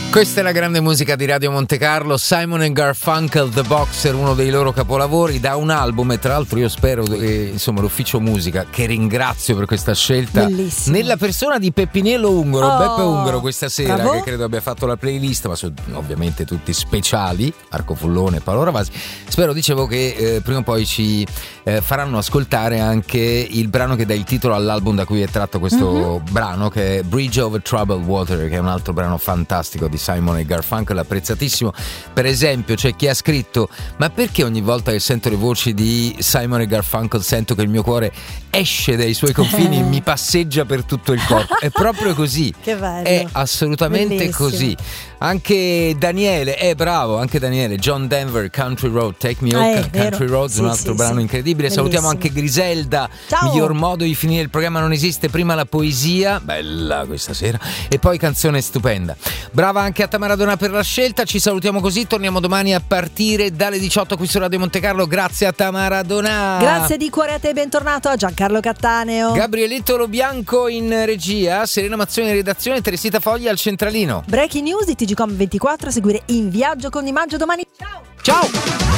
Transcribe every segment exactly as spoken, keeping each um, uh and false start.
Questa è la grande musica di Radio Monte Carlo, Simon and Garfunkel, The Boxer, uno dei loro capolavori, da un album, e tra l'altro io spero che, insomma, l'ufficio musica, che ringrazio per questa scelta, bellissimo, nella persona di Peppiniello Ungaro, oh, Beppe Ungaro questa sera, bravo, che credo abbia fatto la playlist, ma sono ovviamente tutti speciali, Marco Fullone, Paolo Ravasi. Spero, dicevo, che eh, prima o poi ci eh, faranno ascoltare anche il brano che dà il titolo all'album da cui è tratto questo mm-hmm. brano, che è Bridge Over Troubled Water, che è un altro brano fantastico di Simon e Garfunkel, apprezzatissimo. Per esempio c'è chi ha scritto: ma perché ogni volta che sento le voci di Simon e Garfunkel sento che il mio cuore esce dai suoi confini e mi passeggia per tutto il corpo? È proprio così, che bello, è assolutamente bellissimo. Così. Anche Daniele, è eh, bravo, anche Daniele, John Denver, Country Road, Take Me Home, eh, Country Road, sì, un altro sì, brano sì, incredibile. Bellissimo. Salutiamo anche Griselda. Ciao. Miglior modo di finire il programma non esiste, prima la poesia, bella questa sera, e poi canzone stupenda. Brava anche a Maradona per la scelta. Ci salutiamo così, torniamo domani a partire dalle diciotto qui su Radio Monte Carlo. Grazie a Tamaradona. Grazie di cuore a te, bentornato a Giancarlo Cattaneo, Gabrieletto Lo Bianco in regia, Serena Mazzoni in redazione, Teresita Foglia al centralino. Breaking news di T G Com ventiquattro a seguire In Viaggio con Di Maggio domani. Ciao. Ciao.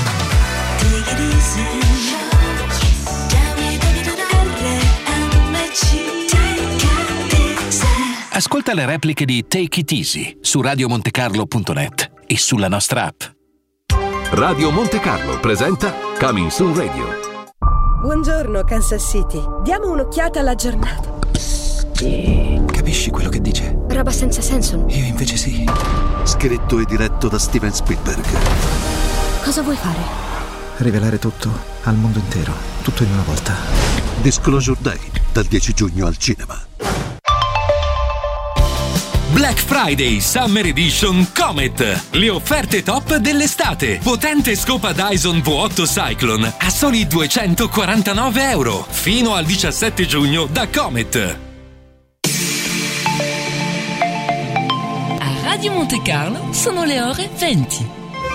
Ascolta le repliche di Take It Easy su radio monte carlo punto net e sulla nostra app. Radio Monte Carlo presenta Coming Soon Radio. Buongiorno Kansas City, diamo un'occhiata alla giornata. Capisci quello che dice? Roba senza senso. Io invece sì. Scritto e diretto da Steven Spielberg. Cosa vuoi fare? Rivelare tutto al mondo intero, tutto in una volta. Disclosure Day, dal dieci giugno al cinema. Black Friday Summer Edition Comet. Le offerte top dell'estate. Potente scopa Dyson V otto Cyclone a soli duecentoquarantanove euro. Fino al diciassette giugno da Comet. A Radio Monte Carlo sono le ore venti.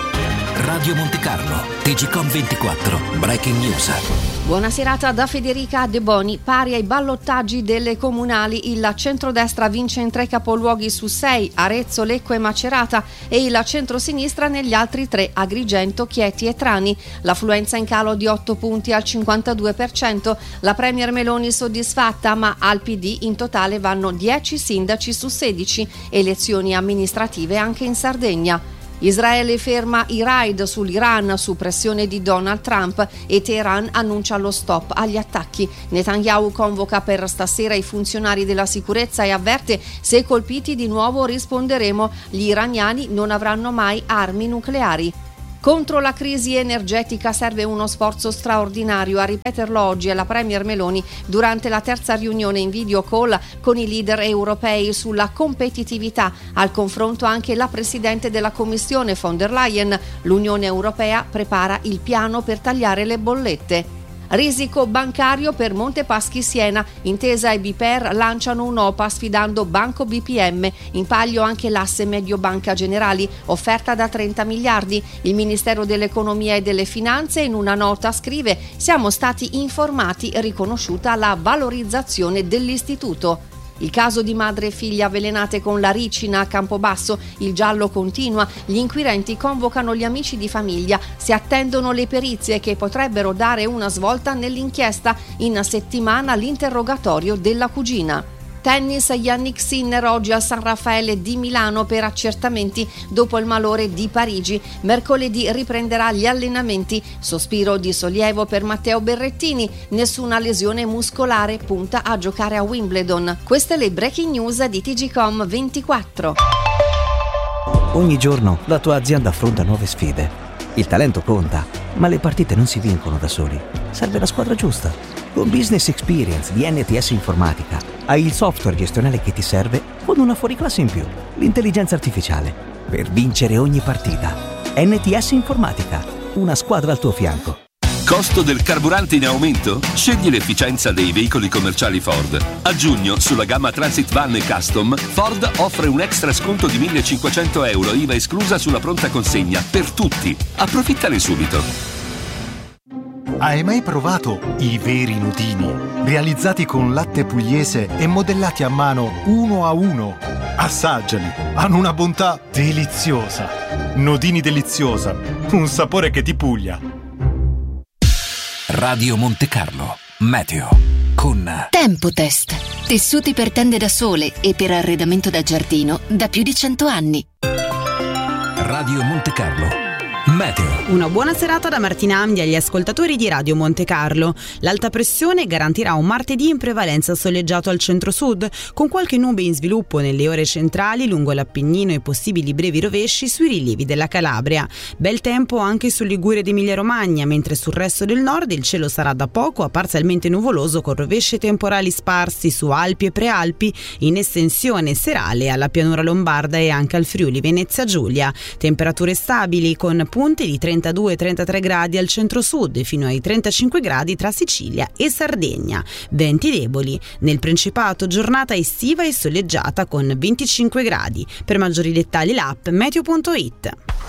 Radio Monte Carlo, T G Com ventiquattro, Breaking News. Buona serata da Federica De Boni. Pari ai ballottaggi delle comunali, il centrodestra vince in tre capoluoghi su sei, Arezzo, Lecco e Macerata, e il centrosinistra negli altri tre, Agrigento, Chieti e Trani. L'affluenza in calo di otto punti al cinquantadue per cento. La premier Meloni soddisfatta, ma al P D in totale vanno dieci sindaci su sedici. Elezioni amministrative anche in Sardegna. Israele ferma i raid sull'Iran su pressione di Donald Trump e Teheran annuncia lo stop agli attacchi. Netanyahu convoca per stasera i funzionari della sicurezza e avverte: se colpiti di nuovo risponderemo, gli iraniani non avranno mai armi nucleari. Contro la crisi energetica serve uno sforzo straordinario, a ripeterlo oggi è la premier Meloni durante la terza riunione in video call con i leader europei sulla competitività. Al confronto anche la presidente della Commissione von der Leyen. L'Unione Europea prepara il piano per tagliare le bollette. Risico bancario per Montepaschi Siena. Intesa e Biper lanciano un'O P A sfidando Banco B P M. In palio anche l'asse Mediobanca Generali, offerta da trenta miliardi. Il Ministero dell'Economia e delle Finanze in una nota scrive: siamo stati informati, riconosciuta la valorizzazione dell'istituto. Il caso di madre e figlia avvelenate con la ricina a Campobasso, il giallo continua, gli inquirenti convocano gli amici di famiglia, si attendono le perizie che potrebbero dare una svolta nell'inchiesta, in settimana l'interrogatorio della cugina. Tennis, Yannick Sinner oggi al San Raffaele di Milano per accertamenti dopo il malore di Parigi. Mercoledì riprenderà gli allenamenti. Sospiro di sollievo per Matteo Berrettini, nessuna lesione muscolare, punta a giocare a Wimbledon. Queste le breaking news di T G Com ventiquattro. Ogni giorno la tua azienda affronta nuove sfide. Il talento conta, ma le partite non si vincono da soli. Serve la squadra giusta. Con Business Experience di N T S Informatica hai il software gestionale che ti serve con una fuoriclasse in più, l'intelligenza artificiale, per vincere ogni partita. N T S Informatica, una squadra al tuo fianco. Costo del carburante in aumento? Scegli l'efficienza dei veicoli commerciali Ford. A giugno, sulla gamma Transit Van e Custom, Ford offre un extra sconto di millecinquecento euro, I V A esclusa sulla pronta consegna, per tutti. Approfittane subito. Hai mai provato i veri nudini? Realizzati con latte pugliese e modellati a mano uno a uno. Assaggiali, hanno una bontà deliziosa. Nodini Deliziosa, un sapore che ti puglia. Radio Monte Carlo, meteo, con Tempotest, tessuti per tende da sole e per arredamento da giardino da più di cento anni. Radio Monte Carlo, meteo. Una buona serata da Martina Amdi agli ascoltatori di Radio Monte Carlo. L'alta pressione garantirà un martedì in prevalenza soleggiato al centro-sud, con qualche nube in sviluppo nelle ore centrali lungo l'Appennino e possibili brevi rovesci sui rilievi della Calabria. Bel tempo anche sul Liguria ed Emilia-Romagna, mentre sul resto del nord il cielo sarà da poco a parzialmente nuvoloso con rovesci temporali sparsi su Alpi e Prealpi, in estensione serale alla pianura lombarda e anche al Friuli Venezia Giulia. Temperature stabili con punte di trentadue trentatré gradi al centro-sud fino ai trentacinque gradi tra Sicilia e Sardegna. Venti deboli. Nel Principato giornata estiva e soleggiata con venticinque gradi. Per maggiori dettagli l'app meteo punto it.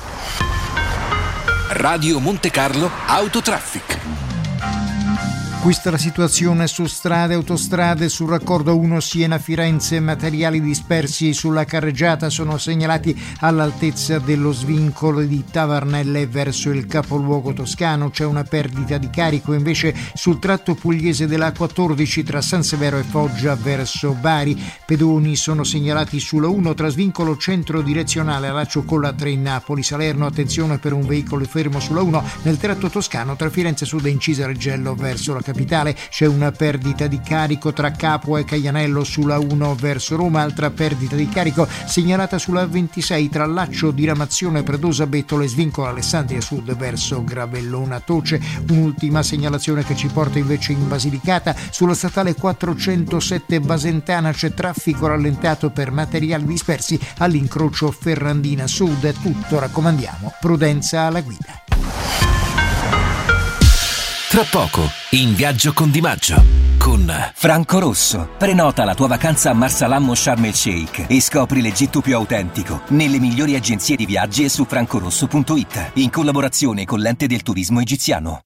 Radio Monte Carlo Autotraffic. Questa è la situazione su strade e autostrade. Sul raccordo uno Siena-Firenze, materiali dispersi sulla carreggiata sono segnalati all'altezza dello svincolo di Tavarnelle verso il capoluogo toscano. C'è una perdita di carico invece sul tratto pugliese della A quattordici tra San Severo e Foggia verso Bari. Pedoni sono segnalati sulla uno tra svincolo centro direzionale a laccio con la tre in Napoli. Salerno, attenzione per un veicolo fermo sulla uno nel tratto toscano tra Firenze Sud e Incisa Reggello verso la capitale. C'è una perdita di carico tra Capua e Caianello sulla uno verso Roma. Altra perdita di carico segnalata sulla ventisei tra Laccio Diramazione Predosa Bettola e svincolo Alessandria Sud verso Gravellona Toce. Un'ultima segnalazione che ci porta invece in Basilicata. Sulla statale quattrocentosette Basentana c'è traffico rallentato per materiali dispersi all'incrocio Ferrandina Sud. Tutto, raccomandiamo prudenza alla guida. Tra poco, in viaggio con Di Maggio, con Franco Rosso. Prenota la tua vacanza a Marsalam o Sharm el Sheikh e scopri l'Egitto più autentico nelle migliori agenzie di viaggi e su francorosso punto it, in collaborazione con l'Ente del Turismo Egiziano.